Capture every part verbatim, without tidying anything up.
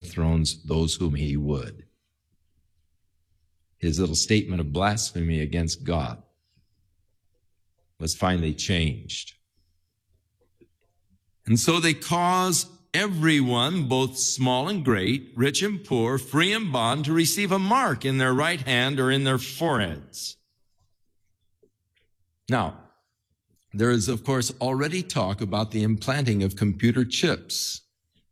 thrones those whom he would. His little statement of blasphemy against God was finally changed. And so they cause everyone, both small and great, rich and poor, free and bond, to receive a mark in their right hand or in their foreheads. Now, there is, of course, already talk about the implanting of computer chips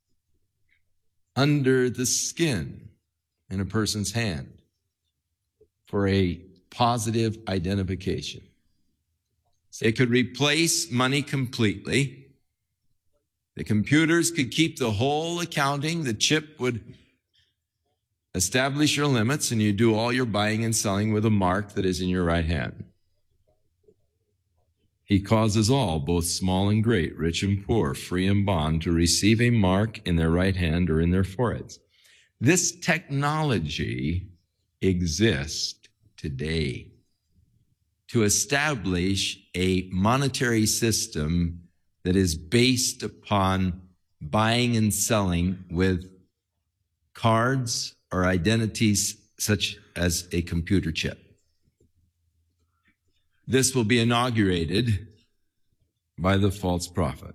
under the skin in a person's hand for a positive identification. It could replace money completely. The computers could keep the whole accounting. The chip would establish your limits, and you do all your buying and selling with a mark that is in your right hand. He causes all, both small and great, rich and poor, free and bond, to receive a mark in their right hand or in their foreheads. This technology exists today to establish a monetary system that is based upon buying and selling with cards or identities such as a computer chip. This will be inaugurated by the false prophet.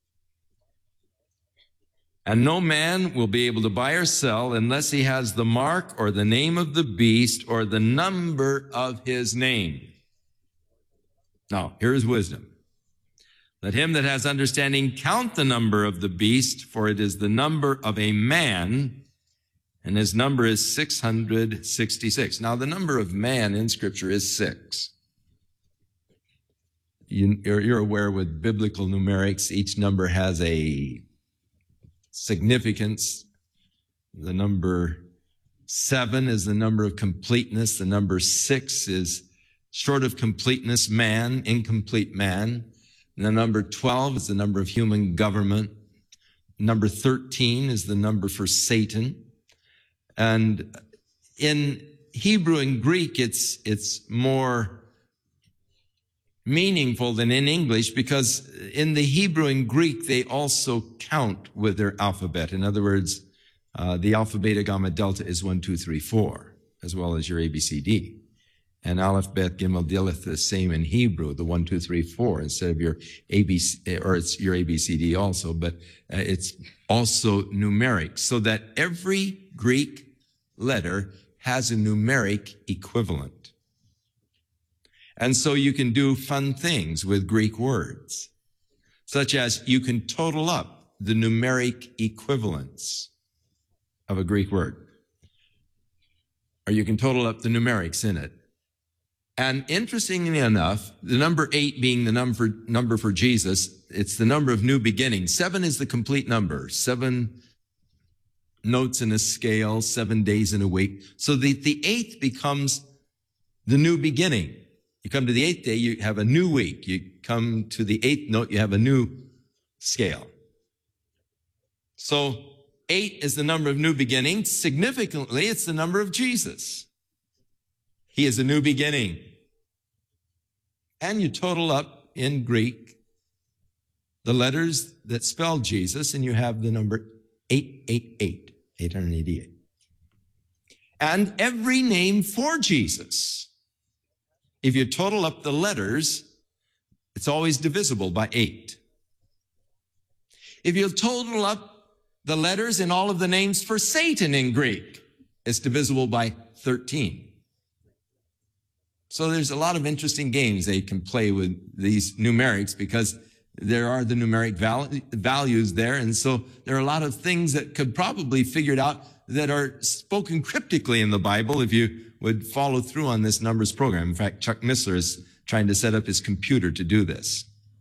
And no man will be able to buy or sell unless he has the mark or the name of the beast or the number of his name. Now, here is wisdom. Let him that has understanding count the number of the beast, for it is the number of a man, and his number is six hundred sixty-six. Now, the number of man in Scripture is six. You, you're, you're aware with biblical numerics, each number has a significance. The number seven is the number of completeness. The number six is short of completeness, man, incomplete man. And the number twelve is the number of human government. Number thirteen is the number for Satan. And in Hebrew and Greek, it's, it's more meaningful than in English, because in the Hebrew and Greek, they also count with their alphabet. In other words, uh, the alpha, beta, gamma, delta is one, two, three, four, as well as your A B C D. And Aleph, Bet, Gimel, Dilith, the same in Hebrew, the one, two, three, four, instead of your A B C, or it's your A B C D also, but uh, it's also numeric, so that every Greek letter has a numeric equivalent. And so you can do fun things with Greek words, such as you can total up the numeric equivalents of a Greek word, or you can total up the numerics in it. And interestingly enough, the number eight being the number, number for Jesus, it's the number of new beginnings. Seven is the complete number. Seven notes in a scale, seven days in a week. So the, the eighth becomes the new beginning. You come to the eighth day, you have a new week. You come to the eighth note, you have a new scale. So eight is the number of new beginnings. Significantly, it's the number of Jesus. He is a new beginning. And you total up in Greek the letters that spell Jesus, and you have the number eight eight eight, eight hundred eighty-eight. And every name for Jesus, if you total up the letters, it's always divisible by eight. If you total up the letters in all of the names for Satan in Greek, it's divisible by thirteen. So there's a lot of interesting games they can play with these numerics, because there are the numeric val- values there. And so there are a lot of things that could probably be figured out that are spoken cryptically in the Bible if you would follow through on this numbers program. In fact, Chuck Missler is trying to set up his computer to do this.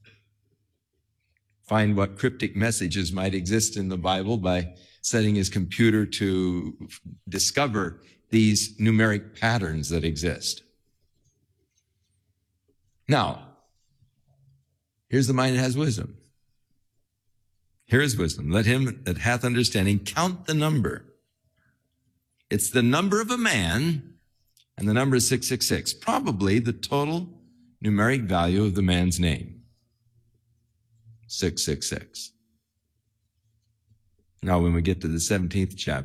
Find what cryptic messages might exist in the Bible by setting his computer to discover these numeric patterns that exist. Now, here's the mind that has wisdom. Here is wisdom. Let him that hath understanding count the number. It's the number of a man, and the number is six six six, probably the total numeric value of the man's name. six six six. Now, when we get to the seventeenth chapter,